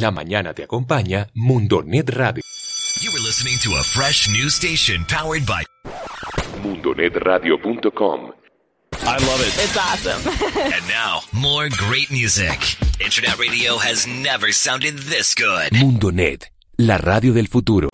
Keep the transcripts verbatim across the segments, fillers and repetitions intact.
la mañana te acompaña Mundonet Radio. You were listening to a fresh new station powered by mundonet radio punto com. I love it. It's awesome. And now, more great music. Internet radio has never sounded this good. Mundonet, la radio del futuro.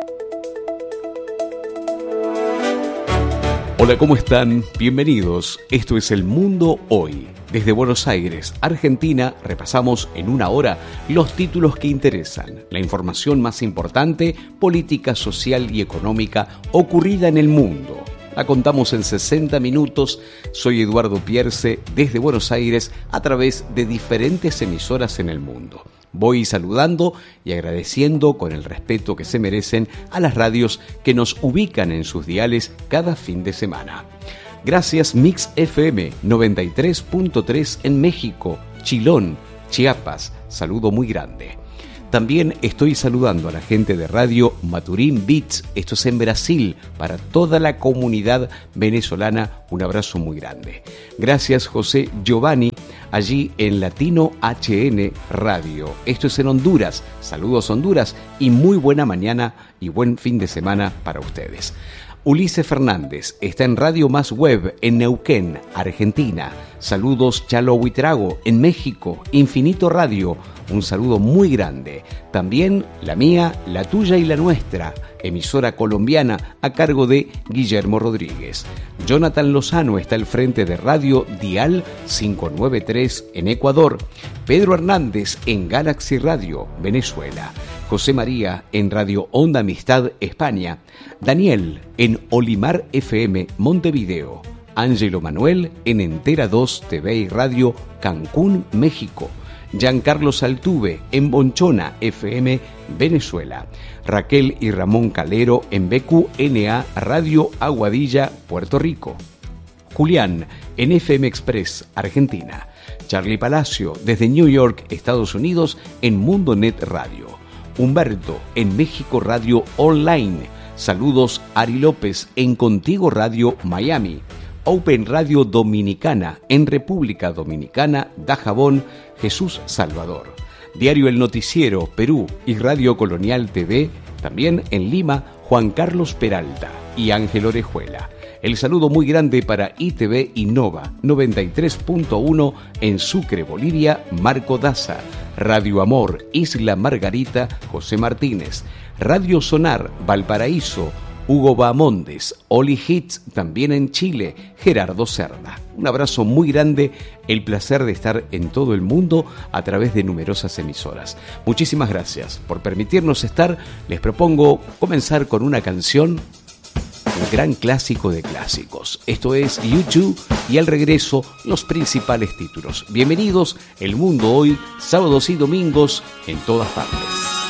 Hola, ¿cómo están? Bienvenidos. Esto es El Mundo Hoy. Desde Buenos Aires, Argentina, repasamos en una hora los títulos que interesan, la información más importante, política, social y económica ocurrida en el mundo. La contamos en sesenta minutos. Soy Eduardo Pierce, desde Buenos Aires, a través de diferentes emisoras en el mundo. Voy saludando y agradeciendo con el respeto que se merecen a las radios que nos ubican en sus diales cada fin de semana. Gracias Mix F M noventa y tres punto tres en México, Chilón, Chiapas. Saludo muy grande. También estoy saludando a la gente de Radio Maturín Beats, esto es en Brasil, para toda la comunidad venezolana, un abrazo muy grande. Gracias José Giovanni, allí en Latino H N Radio, esto es en Honduras, saludos Honduras y muy buena mañana y buen fin de semana para ustedes. Ulises Fernández está en Radio Más Web en Neuquén, Argentina. Saludos Chalo Huitrago en México, Infinito Radio, un saludo muy grande. También la mía, la tuya y la nuestra, emisora colombiana a cargo de Guillermo Rodríguez. Jonathan Lozano está al frente de Radio Dial quinientos noventa y tres en Ecuador. Pedro Hernández en Galaxy Radio, Venezuela. José María en Radio Onda Amistad, España. Daniel en Olimar F M, Montevideo. Ángelo Manuel en Entera dos T V y Radio, Cancún, México. Giancarlo Altuve en Bonchona F M, Venezuela. Raquel y Ramón Calero en B Q N A Radio Aguadilla, Puerto Rico. Julián en F M Express, Argentina. Charlie Palacio desde New York, Estados Unidos, en Mundonet Radio. Humberto en México Radio Online. Saludos Ari López en Contigo Radio Miami. Open Radio Dominicana en República Dominicana, Dajabón, Jesús Salvador. Diario El Noticiero, Perú y Radio Colonial T V, también en Lima, Juan Carlos Peralta y Ángel Orejuela. El saludo muy grande para I T V Innova noventa y tres punto uno en Sucre, Bolivia, Marco Daza. Radio Amor, Isla Margarita, José Martínez. Radio Sonar, Valparaíso, Hugo Bahamondes. Oli Hits, también en Chile, Gerardo Cerda. Un abrazo muy grande, el placer de estar en todo el mundo a través de numerosas emisoras. Muchísimas gracias por permitirnos estar. Les propongo comenzar con una canción, un gran clásico de clásicos. Esto es U dos y al regreso los principales títulos. Bienvenidos, El Mundo Hoy, sábados y domingos en todas partes.